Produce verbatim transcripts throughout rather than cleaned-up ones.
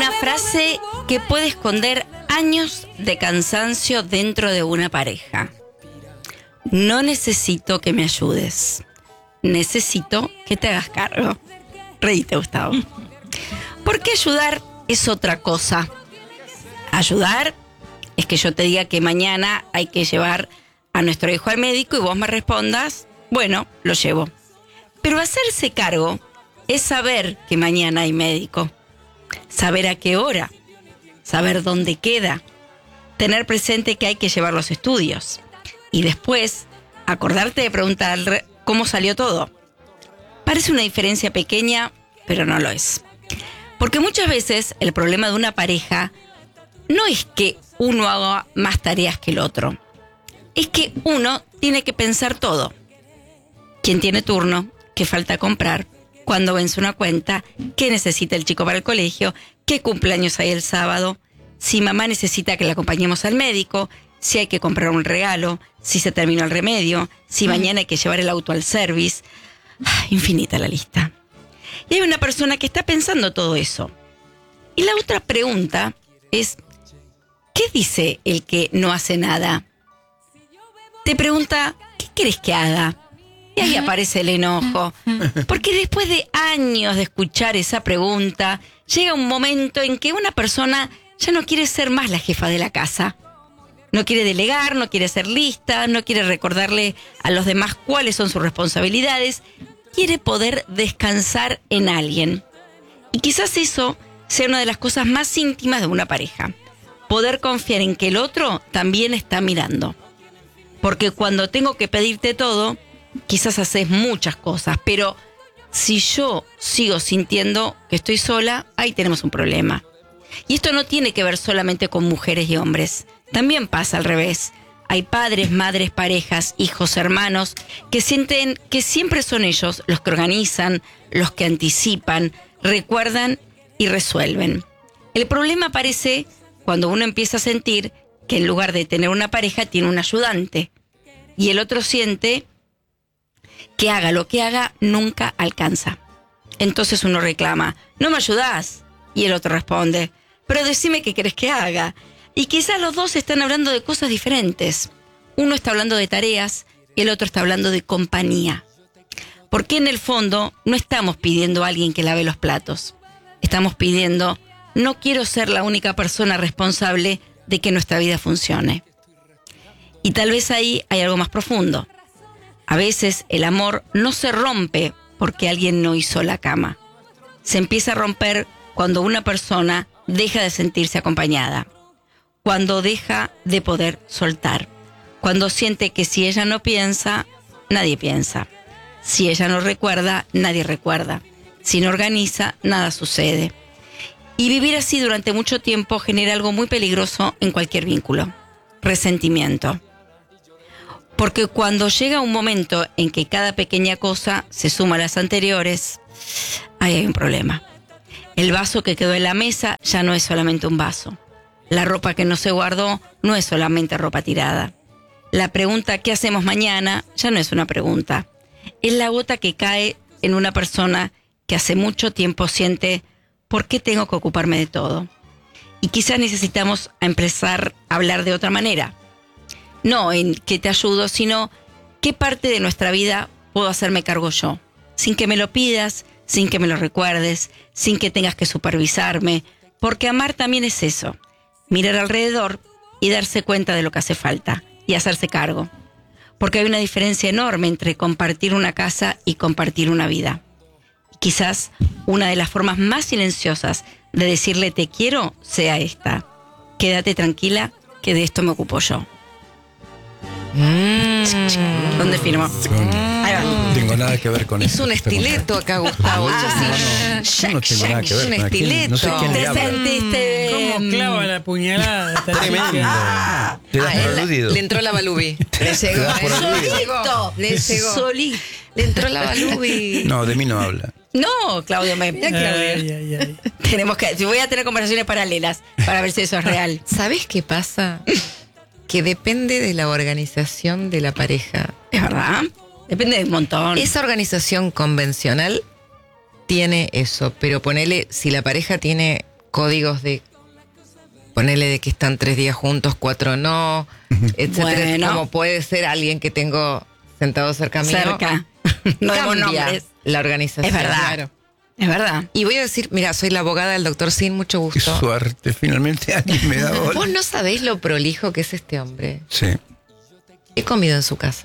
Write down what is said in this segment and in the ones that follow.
una frase que puede esconder años de cansancio dentro de una pareja. No necesito que me ayudes. Necesito que te hagas cargo. Reíte, Gustavo. Porque ayudar es otra cosa. Ayudar es que yo te diga que mañana hay que llevar a nuestro hijo al médico y vos me respondas, bueno, lo llevo. Pero hacerse cargo es saber que mañana hay médico. Saber a qué hora. Saber dónde queda. Tener presente que hay que llevar los estudios. Y después, acordarte de preguntar cómo salió todo. Parece una diferencia pequeña, pero no lo es. Porque muchas veces el problema de una pareja no es que uno haga más tareas que el otro. Es que uno tiene que pensar todo. ¿Quién tiene turno? ¿Qué falta comprar? ¿Cuándo vence una cuenta? ¿Qué necesita el chico para el colegio? ¿Qué cumpleaños hay el sábado? Si mamá necesita que la acompañemos al médico, si hay que comprar un regalo, si se terminó el remedio, si mañana hay que llevar el auto al service. Ah, infinita la lista. Y hay una persona que está pensando todo eso. Y la otra pregunta es, ¿qué dice el que no hace nada? Te pregunta, ¿qué querés que haga? Y ahí aparece el enojo. Porque después de años de escuchar esa pregunta, llega un momento en que una persona ya no quiere ser más la jefa de la casa. No quiere delegar, no quiere ser lista, no quiere recordarle a los demás cuáles son sus responsabilidades. Quiere poder descansar en alguien. Y quizás eso sea una de las cosas más íntimas de una pareja. Poder confiar en que el otro también está mirando. Porque cuando tengo que pedirte todo, quizás haces muchas cosas, pero si yo sigo sintiendo que estoy sola, ahí tenemos un problema. Y esto no tiene que ver solamente con mujeres y hombres. También pasa al revés. Hay padres, madres, parejas, hijos, hermanos, que sienten que siempre son ellos los que organizan, los que anticipan, recuerdan y resuelven. El problema aparece cuando uno empieza a sentir que en lugar de tener una pareja tiene un ayudante. Y el otro siente que haga lo que haga, nunca alcanza. Entonces uno reclama, ¿no me ayudás? Y el otro responde, pero decime qué querés que haga. Y quizás los dos están hablando de cosas diferentes. Uno está hablando de tareas y el otro está hablando de compañía. Porque en el fondo no estamos pidiendo a alguien que lave los platos. Estamos pidiendo, no quiero ser la única persona responsable de que nuestra vida funcione. Y tal vez ahí hay algo más profundo. A veces el amor no se rompe porque alguien no hizo la cama. Se empieza a romper cuando una persona deja de sentirse acompañada. Cuando deja de poder soltar. Cuando siente que si ella no piensa, nadie piensa. Si ella no recuerda, nadie recuerda. Si no organiza, nada sucede. Y vivir así durante mucho tiempo genera algo muy peligroso en cualquier vínculo. Resentimiento. Porque cuando llega un momento en que cada pequeña cosa se suma a las anteriores, ahí hay un problema. El vaso que quedó en la mesa ya no es solamente un vaso. La ropa que no se guardó no es solamente ropa tirada. La pregunta ¿qué hacemos mañana? Ya no es una pregunta. Es la gota que cae en una persona que hace mucho tiempo siente ¿por qué tengo que ocuparme de todo? Y quizás necesitamos empezar a hablar de otra manera. No en qué te ayudo, sino qué parte de nuestra vida puedo hacerme cargo yo. Sin que me lo pidas, sin que me lo recuerdes, sin que tengas que supervisarme. Porque amar también es eso. Mirar alrededor y darse cuenta de lo que hace falta y hacerse cargo. Porque hay una diferencia enorme entre compartir una casa y compartir una vida. Y quizás una de las formas más silenciosas de decirle te quiero sea esta. Quédate tranquila que de esto me ocupo yo. Mm. ¿Dónde firmo? Ahí va. No tengo nada que ver con Es eso. un estileto acá, Gustavo. No, Yo sí. no, no, yo no tengo nada que ver Es un con aquel. estileto. No sé quién le ¿Te habla. sentiste? ¿Cómo clava la puñalada? Está Tremendo. chica. Te das Ah, por él- aludido. le entró la balubi. Le llegó. das por Le aludido. llegó. Le llegó. Solí. Le entró la balubi. No, de mí no habla. No, Claudio, me, Ay, ay, ay. tenemos que, voy a tener conversaciones paralelas para ver si eso es real. ¿Sabés qué pasa? Que depende de la organización de la pareja. ¿Es verdad? Depende de un montón. Esa organización convencional tiene eso, pero ponele, si la pareja tiene códigos de ponerle de que están tres días juntos, cuatro no, etcétera. Bueno. Como puede ser alguien que tengo sentado cerca mío. Cerca. No demos Cambia nombres. la organización. Es verdad. Claro. Es verdad. Y voy a decir, mira, soy la abogada del doctor Sin, mucho Qué gusto. suerte, finalmente alguien me da bola. Vos no sabés lo prolijo que es este hombre. Sí, He comido en su casa.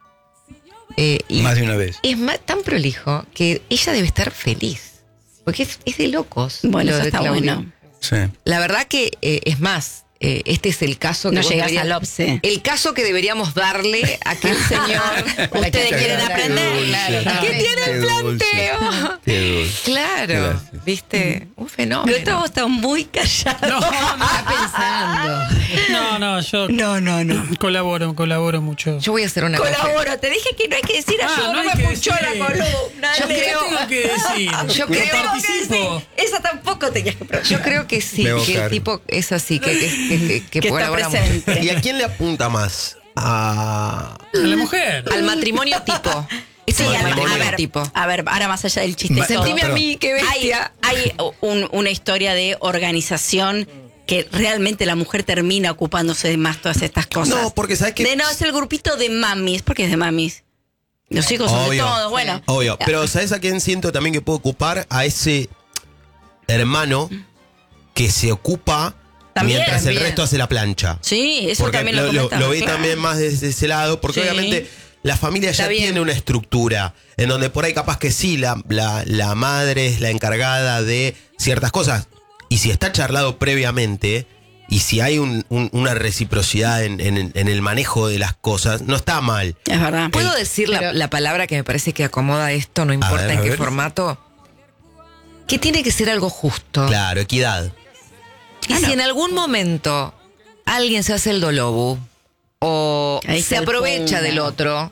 Eh, y más de una vez. es más, tan prolijo que ella debe estar feliz. Porque es, es de locos. Bueno, lo eso de está Claudio. bueno. Sí. La verdad que eh, es más, eh, este es el caso que No vos llegas deberías- al OPSE. El caso que deberíamos darle a aquel señor. Ustedes Qué quieren dulce. aprender, claro. ¿Qué tiene Qué el dulce. planteo? Qué dulce. Claro, Gracias. viste, un fenómeno. Gustavo está muy callado. No, no, pensando. no, no, yo No, no, no. colaboro, colaboro mucho. Yo voy a hacer una cosa. Colaboro, te dije que no hay que decir Ah, ayuda, no no, hay me que escuchó decir. la columna. Yo Leo. creo- tengo que decir? Yo No creo- participo. Esa tampoco tenías que preguntar. Yo creo que sí, Me que el evocaron. tipo es así, que, que, que, que, que Que está colabora mucho. presente. ¿Y a quién le apunta más? A... A la mujer. Al matrimonio tipo. Sí, Es el a ver, matrimonio a ver, tipo. a ver, ahora más allá del chiste y Ma- todo. Sentime a Perdón. mí, qué bestia. Hay, hay un- una historia de organización que realmente la mujer termina ocupándose de más todas estas cosas. No, porque ¿sabes qué? De, no, es el grupito de mamis. ¿Por qué es de mamis? Los hijos son de Obvio. todos, bueno. Obvio, pero ¿sabes a quién siento también que puedo ocupar? A ese hermano que se ocupa También, mientras el también. resto hace la plancha. Sí, eso Porque también lo, lo, lo, comentaba. lo vi Claro. también más desde ese lado, porque Sí. obviamente la familia ya Está bien. tiene una estructura en donde por ahí capaz que sí, la, la, la madre es la encargada de ciertas cosas. Y si está charlado previamente, y si hay un- un- una reciprocidad en, en- en el manejo de las cosas, no está mal. Es verdad. ¿Puedo decir la, Pero- la palabra que me parece que acomoda esto, no importa ver, en a qué ver. formato? Que tiene que ser algo justo. Claro, equidad. Y si en algún momento alguien se hace el dolobu, o Ahí se está el aprovecha punto. del otro,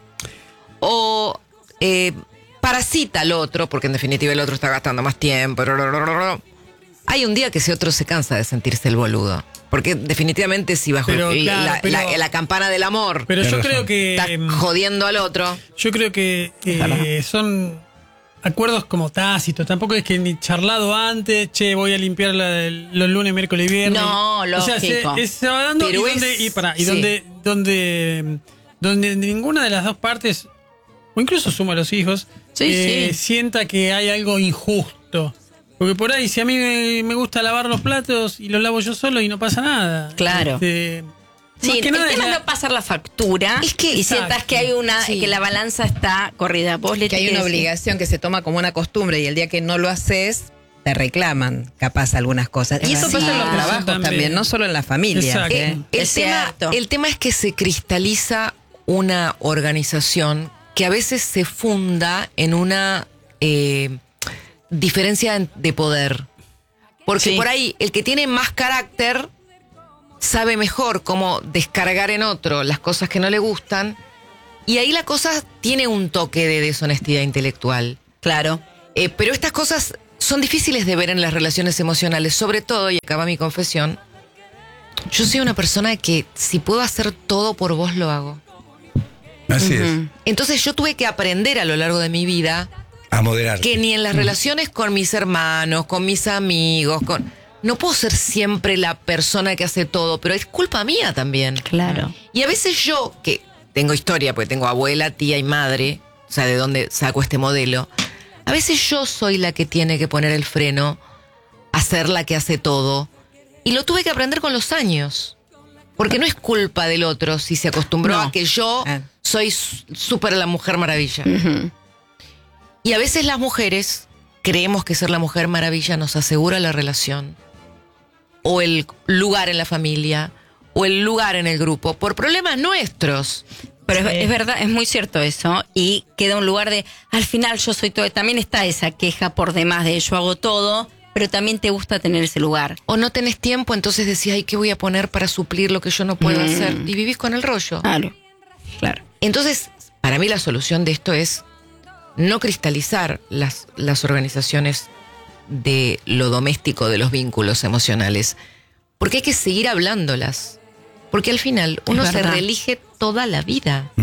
o eh, parasita al otro, porque en definitiva el otro está gastando más tiempo, hay un día que ese otro se cansa de sentirse el boludo. Porque definitivamente si bajo Pero, y claro, la, pero- la- la campana del amor Pero yo Tienes creo razón. que está em, jodiendo al otro, yo creo que eh, son acuerdos como tácitos. Tampoco es que ni charlado antes, che, voy a limpiar la- los lunes, miércoles y viernes. No, O sea, se, lógico. es- se va dando Pero y, donde, es- y, pará, y sí. donde, donde, donde ninguna de las dos partes, o incluso suma a los hijos, Sí, eh, sí. sienta que hay algo injusto. Porque por ahí, si a mí me, me gusta lavar los platos y los lavo yo solo y no pasa nada. Claro. Este, Sí, más que el nada es tema la- es no pasar la factura Es que- y exacto. sientas que hay una, Sí. que la balanza está corrida. Vos le Que hay una obligación que se toma como una costumbre y el día que no lo haces, te reclaman, capaz, algunas cosas. Y eso Sí, pasa en los eso trabajos también. también. no solo en la familia. Exacto. ¿eh? El, Es tema, cierto. el tema es que se cristaliza una organización que a veces se funda en una eh, diferencia en- de poder. Porque Sí. por ahí el que tiene más carácter sabe mejor cómo descargar en otro las cosas que no le gustan. Y ahí la cosa tiene un toque de deshonestidad intelectual. Claro. Eh, pero estas cosas son difíciles de ver en las relaciones emocionales, sobre todo, y acaba mi confesión, yo soy una persona que si puedo hacer todo por vos, lo hago. Así Ujú. Entonces yo tuve que aprender a lo largo de mi vida es. A moderar. que ni en las relaciones con mis hermanos, con mis amigos, con... no puedo ser siempre la persona que hace todo, pero es culpa mía también. Claro. Y a veces yo, que tengo historia, porque tengo abuela, tía y madre, o sea, de dónde saco este modelo, a veces yo soy la que tiene que poner el freno, hacer la que hace todo. Y lo tuve que aprender con los años. Porque no es culpa del otro si se acostumbró No. a que yo Ah. soy s- súper la mujer maravilla. Ujú. Y a veces las mujeres creemos que ser la mujer maravilla nos asegura la relación, o el lugar en la familia, o el lugar en el grupo, por problemas nuestros. Pero es, es verdad, es muy cierto eso. Y queda un lugar de, al final yo soy todo. También está esa queja por demás de yo hago todo, pero también te gusta tener ese lugar. O no tenés tiempo, entonces decís, ay, ¿qué voy a poner para suplir lo que yo no puedo Mm. hacer? Y vivís con el rollo. Claro. Claro. Entonces, para mí la solución de esto es no cristalizar las, las organizaciones de lo doméstico, de los vínculos emocionales, porque hay que seguir hablándolas. Porque al final uno se verdad. reelige toda la vida. Mm.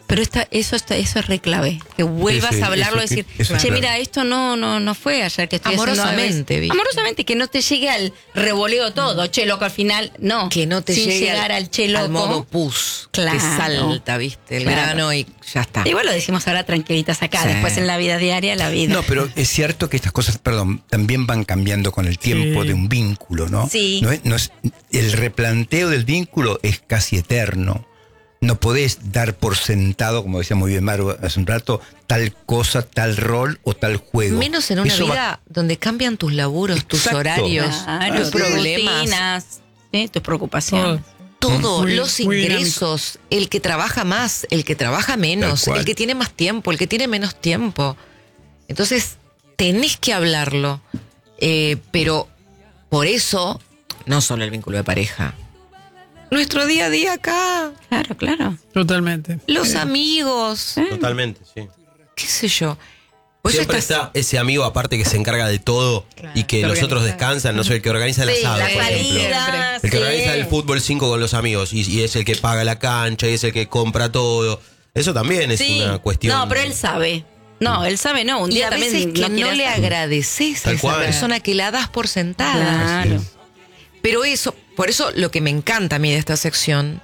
Pero esta, eso, está, eso es re clave. Que vuelvas Sí, sí, a hablarlo, eso- decir, eso es che, clave. mira, esto no, no, no fue ayer que estoy haciendo al revés". Amorosamente, ¿viste? Amorosamente, que no te llegue al revoleo todo. Che, loco, al final, no. Que no te Sin llegue llegar al, che, loco. al modo pus. Claro. Que salta, ¿viste? El Claro. grano y ya está. Igual lo decimos ahora tranquilitas acá. Sí. Después en la vida diaria, la vida. No, pero es cierto que estas cosas, perdón, también van cambiando con el tiempo Sí. de un vínculo, ¿no? Sí. No es- no es- el replanteo del vínculo es casi eterno. No podés dar por sentado, como decía muy bien Maru hace un rato, tal cosa, tal rol o tal juego. Menos en una Eso va- vida donde cambian tus laburos, tus Exacto. horarios, Claro, tus tus problemas. rutinas, ¿sí? Tus preocupaciones. Todo, Muy- los muy ingresos, el que trabaja más, el que trabaja menos, Tal cual. el que tiene más tiempo, el que tiene menos tiempo. Entonces, tenés que hablarlo. Eh, pero por eso, no solo el vínculo de pareja. Nuestro día a día acá, Claro, claro. Totalmente. los amigos, Totalmente, sí. qué sé yo. Pues ya Siempre estás- está ese amigo aparte que se encarga de todo y que que los otros organiza. descansan, no sé, el que organiza el Sí, asado, la por ejemplo. salida. El que sí. organiza el fútbol cinco con los amigos y, y es el que paga la cancha y es el que compra todo. Eso también es Sí. una cuestión. No, pero él sabe. No, él sabe, no. Un Y día a también veces que no, quiere le hacer- agradeces a Tal esa cual. persona que la das por sentada. Claro. Pero eso, por eso lo que me encanta a mí de esta sección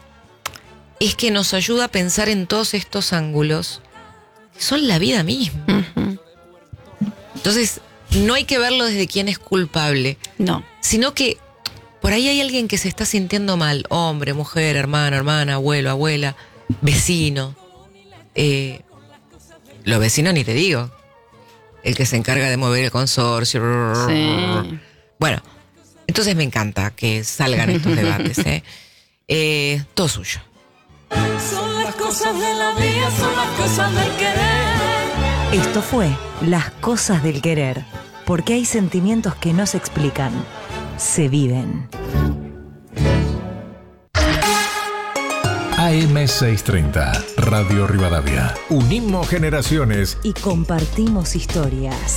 es que nos ayuda a pensar en todos estos ángulos que son la vida misma. Ujú. Entonces, no hay que verlo desde quién es culpable, No. sino que por ahí hay alguien que se está sintiendo mal, hombre, mujer, hermano, hermana, abuelo, abuela, vecino. Eh, los vecinos ni te digo. El que se encarga de mover el consorcio. Sí. Bueno, entonces me encanta que salgan estos debates. ¿eh? Eh, todo suyo. Son las cosas de la vida, son las cosas del querer. Esto fue Las Cosas del Querer, porque hay sentimientos que no se explican, se viven. A M seiscientos treinta, Radio Rivadavia. Unimos generaciones. Y compartimos historias.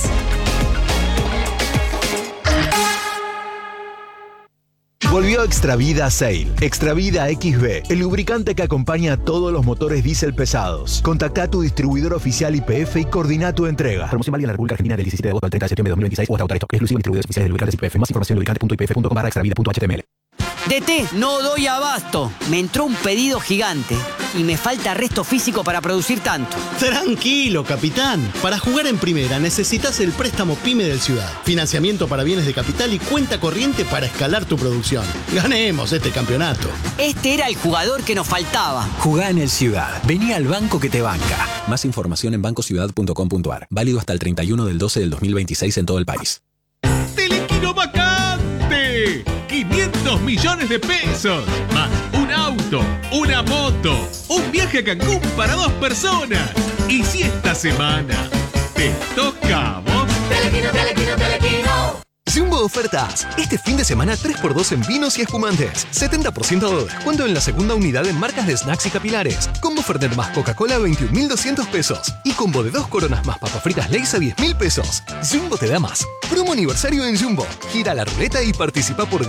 Volvió Extravida Sail. Extravida X B, el lubricante que acompaña a todos los motores diésel pesados. Contacta a tu distribuidor oficial Y P F y coordina tu entrega. Promoción válida en la República Argentina del diecisiete de agosto al treinta de septiembre de dos mil veintiséis o hasta agotar esto. Exclusivo en distribuidores oficiales de lubricantes Y P F. Más información en lubricante punto i p f punto com barra extravida punto h t m l. D T, no doy abasto. Me entró un pedido gigante y me falta resto físico para producir tanto. Tranquilo, capitán. Para jugar en primera necesitas el préstamo PYME del Ciudad. Financiamiento para bienes de capital y cuenta corriente para escalar tu producción. Ganemos este campeonato. Este era el jugador que nos faltaba. Jugá en el Ciudad. Vení al banco que te banca. Más información en banco ciudad punto com punto a r. Válido hasta el treinta y uno del doce del dos mil veintiséis en todo el país. ¡Telequino vacante! quinientos millones de pesos. Más un auto, una moto, un viaje a Cancún para dos personas. Y si esta semana te toca a vos. Telequino, telequino, telequino. Jumbo Ofertas. Este fin de semana tres por dos en vinos y espumantes. setenta por ciento de descuento en la segunda unidad en marcas de snacks y capilares. Combo Fernet más Coca-Cola a veintiún mil doscientos pesos. Y combo de dos coronas más papas fritas Lay's a diez mil pesos. Jumbo te da más. Promo aniversario en Jumbo. Gira la ruleta y participa por